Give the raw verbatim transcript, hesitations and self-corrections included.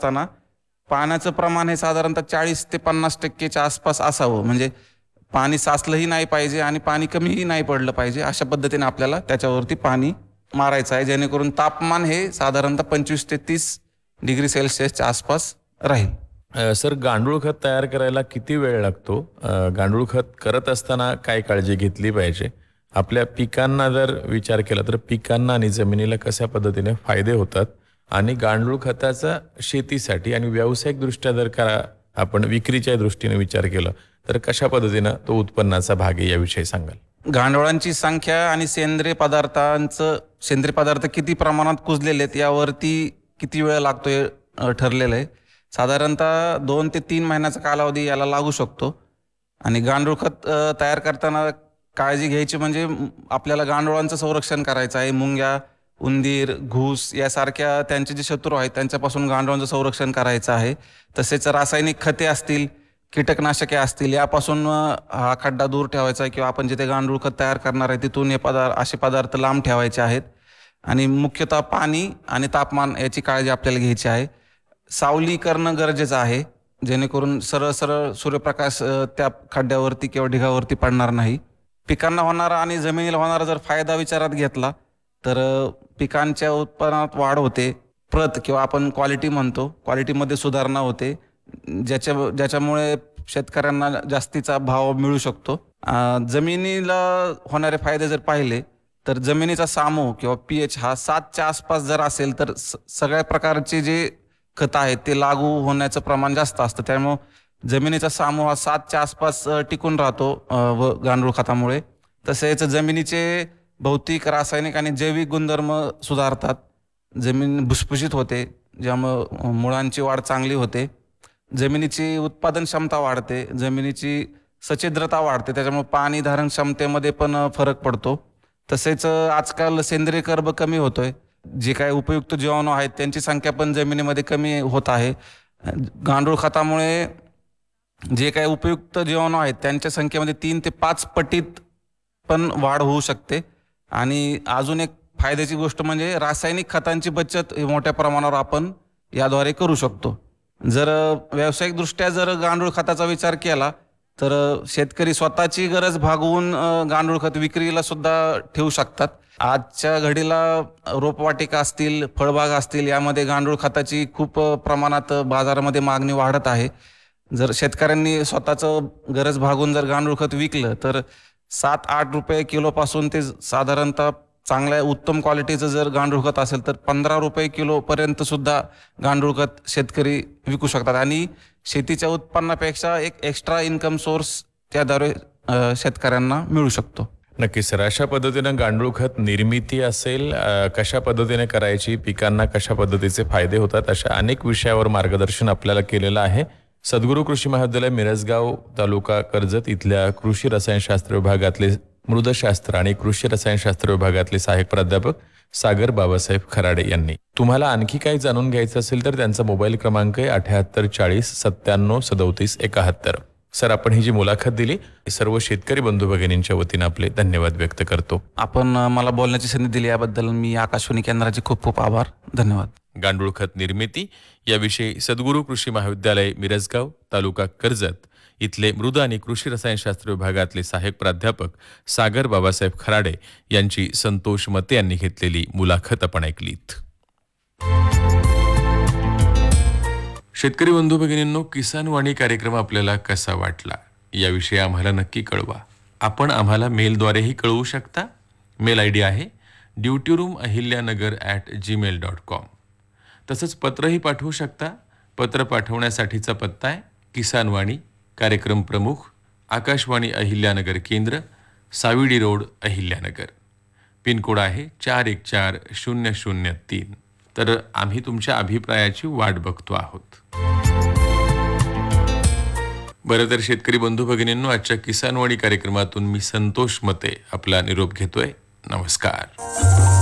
असताना पाण्याचं प्रमाण हे साधारणतः चाळीस ते पन्नास टक्केच्या आसपास असावं. म्हणजे पाणी साचलंही नाही पाहिजे आणि पाणी कमीही नाही पडलं पाहिजे. अशा पद्धतीने आपल्याला त्याच्यावरती पाणी मारायचं आहे, जेणेकरून तापमान हे साधारणतः पंचवीस ते तीस डिग्री सेल्सिअसच्या आसपास राहील. अ, सर गांडूळ खत तयार करायला किती वेळ लागतो? अ, गांडूळ खत करत असताना काय काळजी घेतली पाहिजे? आपल्या पिकांना जर विचार केला तर पिकांना आणि जमिनीला कशा पद्धतीने फायदे होतात आणि गांडूळ खताचा शेतीसाठी आणि व्यावसायिकदृष्ट्या जर का आपण विक्रीच्या दृष्टीने विचार केला तर कशा पद्धतीनं तो उत्पन्नाचा भाग आहे याविषयी सांगाल? गांडुळांची संख्या आणि सेंद्रिय पदार्थांचं सेंद्रिय पदार्थ किती प्रमाणात कुजलेले आहेत यावरती किती वेळ लागतो हे अ, ठरलेलं आहे. साधारणतः दोन ते तीन महिन्याचा कालावधी याला लागू शकतो. आणि गांडूळ खत अ, तयार करताना काळजी घ्यायची म्हणजे म, आपल्याला गांडुळांचं संरक्षण करायचं आहे. मुंग्या, उंदीर, घूस यासारख्या त्यांचे जे शत्रू आहेत त्यांच्यापासून गांडुळांचं संरक्षण करायचं आहे. तसेच रासायनिक खते असतील, कीटकनाशके असतील यापासून अ, हा खड्डा दूर ठेवायचा आहे किंवा आपण जिथे गांडूळ खत तयार करणार आहे तिथून हे पदार्थ असे पदार्थ लांब ठेवायचे आहेत. आणि मुख्यतः पाणी आणि तापमान याची काळजी आपल्याला घ्यायची आहे. सावली करणं गरजेचं आहे, जेणेकरून सरळ सरळ सूर्यप्रकाश अ, त्या खड्ड्यावरती किंवा ढिगावरती पडणार नाही. पिकांना होणारा आणि जमिनीला होणारा जर फायदा विचारात घेतला तर अ, पिकांच्या उत्पन्नात वाढ होते. प्रत किंवा आपण क्वालिटी म्हणतो, क्वालिटीमध्ये सुधारणा होते, ज्याच्या ज्याच्यामुळे शेतकऱ्यांना जास्तीचा भाव मिळू शकतो. अ, जमिनीला होणारे फायदे जर पाहिले तर जमिनीचा सामो किंवा पी एच हा सातच्या आसपास जर असेल तर स सगळ्या प्रकारचे जे खतं आहेत ते लागू होण्याचं प्रमाण जास्त असतं. त्यामुळं जमिनीचा सामो हा सातच्या आसपास अ, टिकून राहतो अ, व गांडूळ खतामुळे. तसेच जमिनीचे भौतिक, रासायनिक आणि जैविक गुणधर्म सुधारतात. जमीन भुसभुशीत होते, ज्यामुळं मुळांची वाढ चांगली होते. जमिनीची उत्पादन क्षमता वाढते, जमिनीची सच्छिद्रता वाढते, त्याच्यामुळे पाणी धारण क्षमतेमध्ये पण अ, फरक पडतो. तसेच अ, आजकाल सेंद्रिय कर्ब कमी होतोय. जे काही उपयुक्त जीवाणू आहेत त्यांची संख्या पण जमिनीमध्ये कमी होत आहे. अ, गांडूळ खतामुळे जे काही उपयुक्त जीवाणू आहेत त्यांच्या संख्येमध्ये तीन ते पाच पटीत पण वाढ होऊ शकते. आणि अजून एक फायद्याची गोष्ट म्हणजे रासायनिक खतांची बचत ही मोठ्या प्रमाणावर आपण याद्वारे करू शकतो. जर अ, व्यावसायिकदृष्ट्या जर गांडूळ खताचा विचार केला तर अ, शेतकरी स्वतःची गरज भागवून अ, गांडूळ खत विक्रीला सुद्धा ठेवू शकतात. आजच्या घडीला रोपवाटिका असतील, फळबाग असतील यामध्ये गांडूळ खताची खूप अ, प्रमाणात बाजारामध्ये मागणी वाढत आहे. जर शेतकऱ्यांनी स्वतःचं गरज भागून जर गांडूळ खत विकलं तर सात आठ रुपये किलोपासून ते साधारणतः चांगल्या उत्तम क्वालिटीचं जर गांडूळ खत असेल तर पंधरा रुपये किलोपर्यंत सुद्धा गांडूळ खत शेतकरी विकू शकतात. आणि शेतीच्या उत्पन्नापेक्षा एक एक्स्ट्रा इन्कम सोर्स त्याद्वारे अ, शेतकऱ्यांना मिळू शकतो. नक्कीच सर. अशा पद्धतीनं गांडूळ खत निर्मिती असेल, अ, कशा पद्धतीने करायची, पिकांना कशा पद्धतीचे फायदे होतात, अशा अनेक विषयावर मार्गदर्शन आपल्याला केलेलं आहे. सद्गुरू कृषी महाविद्यालय मिरजगाव तालुका कर्जत इथल्या कृषी रसायनशास्त्र विभागातले मृदशास्त्र आणि कृषी रसायनशास्त्र विभागातले सहाय्यक प्राध्यापक सागर बाबासाहेब खराडे यांनी. तुम्हाला आणखी काही जाणून घ्यायचं असेल तर त्यांचा मोबाईल क्रमांक आहे अठ्याहत्तर चाळीस सत्त्याण्णव सदोतीस एकाहत्तर. सर, आपण ही जी मुलाखत दिली सर्व शेतकरी बंधू भगिनींच्या वतीनं आपले धन्यवाद व्यक्त करतो. आपण अ, मला बोलण्याची संधी दिली याबद्दल मी आकाशवाणी केंद्राचे खूप खूप आभार. धन्यवाद. गांडूळ खत निर्मिती याविषयी सद्गुरू कृषी महाविद्यालय मिरजगाव तालुका कर्जत इथले मृद आणि कृषी रसायनशास्त्र विभागातले सहाय्यक प्राध्यापक सागर बाबासाहेब खराडे यांची संतोष मते यांनी घेतलेली मुलाखत आपण ऐकलीत. शेतकरी बंधू भगिनींनो, किसान वाणी कार्यक्रम आपल्याला कसा वाटला याविषयी आम्हाला नक्की कळवा. आपण आम्हाला मेलद्वारेही कळवू शकता. मेल आय डी आहे duty room Ahilyanagar at Gmail dot com. तसंच पत्रही पाठवू शकता. पत्र पाठवण्यासाठीचा पत्ता आहे किसानवाणी, कार्यक्रम प्रमुख, आकाशवाणी अहिल्यानगर केंद्र, साविडी रोड, अहिल्यानगर. पिनकोड आहे चार एक चार शून्य शून्य तीन. तर आम्ही तुमच्या अभिप्रायाची वाट बघतो आहोत. बरं, तर शेतकरी बंधू भगिनींनो, आजच्या किसानवाणी कार्यक्रमातून मी संतोष मते आपला निरोप घेतोय. नमस्कार.